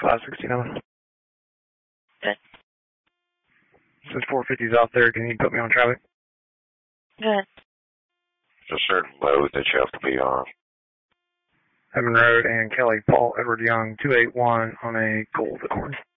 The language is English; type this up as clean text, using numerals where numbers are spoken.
569. Okay. Since 450's out there, can you put me on traffic? Go ahead. There's a certain load that you have to be on. Evan Road and Kelly Paul Edward Young, 281 on a gold accord.